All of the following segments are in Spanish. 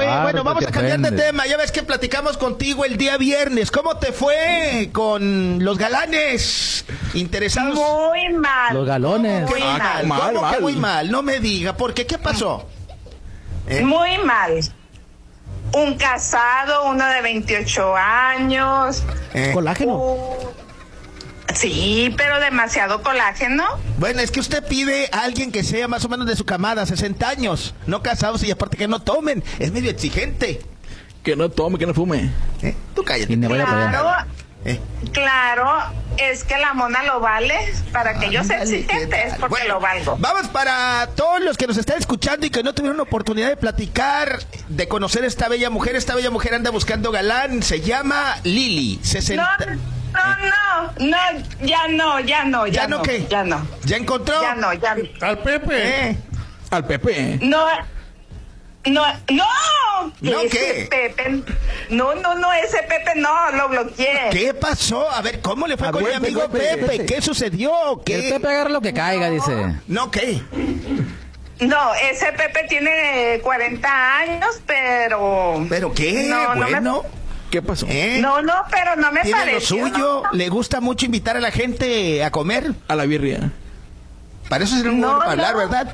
Claro, bueno, vamos a cambiar de ofende. tema. Ya ves que platicamos contigo el día viernes. ¿Cómo te fue con los galanes interesados? Muy mal. Los galones. Muy mal. ¿Cómo que muy mal? No me diga. ¿Por qué? ¿Qué pasó? Muy mal. Un casado, uno de 28 años. Colágeno. Sí, pero demasiado colágeno. Bueno, es que usted pide a alguien que sea más o menos de su camada, 60 años, no casados y aparte que no tomen. Es medio exigente. Que no tome, que no fume. Tú cállate. Y me voy a poner. Claro, claro, es que la mona lo vale. Para que yo sea Ándale, exigente ¿qué es tal? porque Bueno, lo valgo. Vamos para todos los que nos están escuchando y que no tuvieron oportunidad de platicar, de conocer a esta bella mujer. Esta bella mujer anda buscando galán. Se llama Lili. 60. No, ya no. ¿Ya no qué? Ya no. ¿Ya encontró? Ya no. Al Pepe. Al Pepe. No. ¿No Ese qué? Pepe. No, ese Pepe no, lo bloqueé. ¿Qué pasó? A ver, ¿cómo le fue con mi amigo Pepe? ¿Qué sucedió? Que el Pepe agarra lo que caiga, dice. ¿No qué? No, ese Pepe tiene 40 años, pero... ¿Pero qué? No, bueno. ¿Qué pasó? No, pero no me ¿Tiene parece. lo suyo? ¿Le gusta mucho invitar a la gente a comer? A la birria. Para eso es un No, bueno para hablar, no. ¿verdad?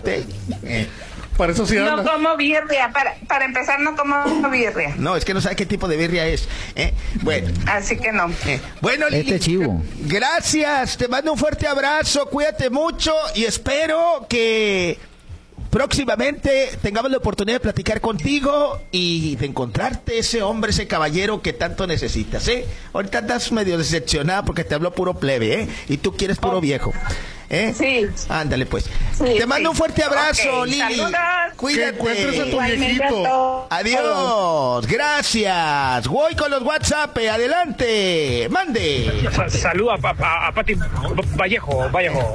Para eso sí No anda. como birria, para empezar no como birria. No, es que no sabe qué tipo de birria es. Bueno. Así que no. Bueno, Lili, chivo. gracias. Te mando un fuerte abrazo. Cuídate mucho y espero que próximamente tengamos la oportunidad de platicar contigo y de encontrarte ese hombre, ese caballero que tanto necesitas, Ahorita andas medio decepcionada porque te habló puro plebe, Y tú quieres puro viejo, Sí. Ándale, pues. Sí, Te mando sí. un fuerte abrazo, Ok, Lili. saludos. Que encuentres a Cuídate. tu Igualmente a viejito. todos. Adiós, gracias. Voy con los WhatsApp, adelante. Mande. Saludos a Pati Vallejo.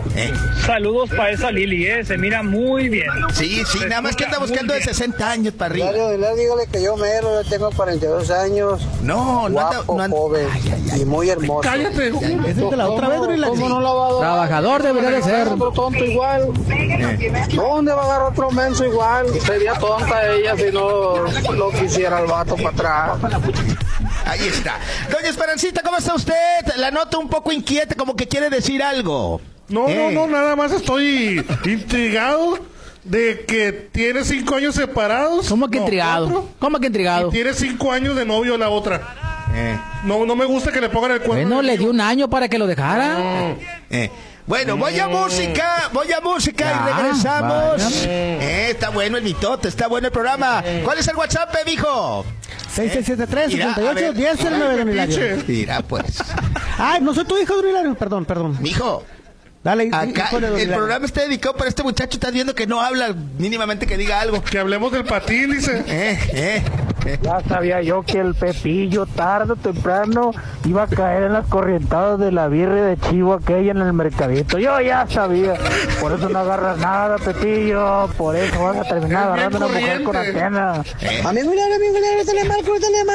Saludos para esa Lili, se mira muy bien. Sí, nada más que anda buscando de 60 años para arriba. Dígale que yo mero, tengo 42 años. No anda, Guapo, joven y muy hermoso. Cállate. Ese es de la otra vez, ¿Cómo no la va a dar? Trabajador debería de ser. Otro tonto igual. ¿Dónde va a agarrar otro menso igual? Sería tonta ella si no quisiera el vato para atrás. Ahí está. Doña Esperancita, ¿cómo está usted? La noto un poco inquieta, como que quiere decir algo. No, nada más estoy intrigado de que tiene 5 años separados. ¿Cómo que intrigado? 4, ¿Cómo que intrigado? y tiene 5 años de novio la otra. No me gusta que le pongan el cuerno. Bueno, le dio un año para que lo dejara. Bueno, voy a música y regresamos. Está bueno el mitote, está bueno el programa. ¿Cuál es el WhatsApp, mijo? 6673-88-1009 de Hilario. Mira, pues. Ay, no soy tu hijo, don Hilario. Perdón. Mijo. Dale, Acá híjole, don el Hilario. programa está dedicado para este muchacho. Estás viendo que no habla mínimamente, que diga algo. Que hablemos del patín, dice. Ya sabía yo que el Pepillo tarde o temprano iba a caer en las corrientadas de la birria de chivo aquella en el mercadito. Yo ya sabía. Por eso no agarras nada, Pepillo. Por eso vas a terminar agarrando una mujer con antena. Amigo Hilario, telemarco.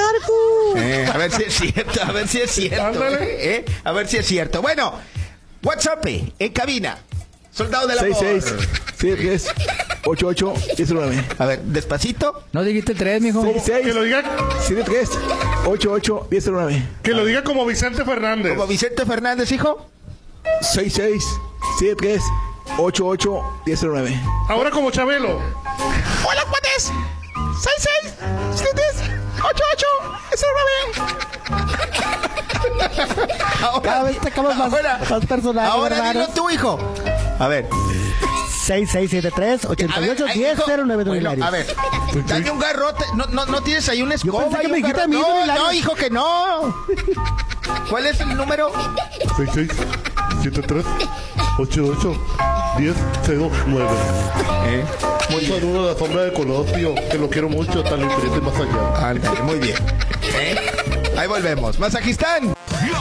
A ver si es cierto, a ver si es cierto. Ándale. A ver si es cierto. Bueno, WhatsApp en cabina. Soldado del amor. 66 73 88 19. A ver, despacito. No dijiste 3, mijo. 66 Que lo diga, 73 88 19. que lo diga como Vicente Fernández. Como Vicente Fernández, hijo. 66 73 88 19. Ahora como Chabelo. Hola, cuates. 66 73 88 19. Cada vez te acabas más personal. Ahora dilo tú, hijo. A ver. 6673-88-1009 de Hilario. A ver, dale un garrote. No tienes ahí una escoba. pensé que y me un dijiste a mí, garrote. don Hilario. No, hijo, que no. ¿Cuál es el número? 66 73 88 10 09. Un saludo a la sombra de Colosio, que lo quiero mucho, hasta el infinito y más allá. Ándale, muy bien. Ahí volvemos. Masajistán.